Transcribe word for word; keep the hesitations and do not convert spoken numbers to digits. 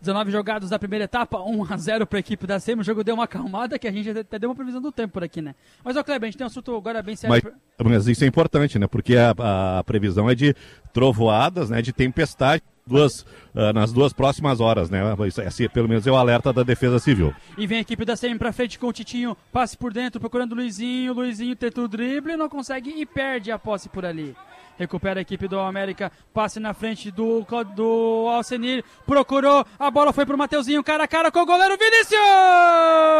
dezenove jogados da primeira etapa, um a zero para a equipe da S E M. O jogo deu uma acalmada, que a gente até deu uma previsão do tempo por aqui, né? Mas, ô Kleber, a gente tem um assunto agora bem sério. Mas, mas isso é importante, né? Porque a, a previsão é de trovoadas, né? De tempestade duas, uh, nas duas próximas horas, né? Esse, pelo menos é o alerta da Defesa Civil. E vem a equipe da S E M pra frente com o Titinho, passe por dentro, procurando o Luizinho. Luizinho tenta o drible, não consegue e perde a posse por ali. Recupera a equipe do América, passe na frente do, do Alcenir, procurou, a bola foi pro Mateuzinho, cara a cara com o goleiro Vinícius!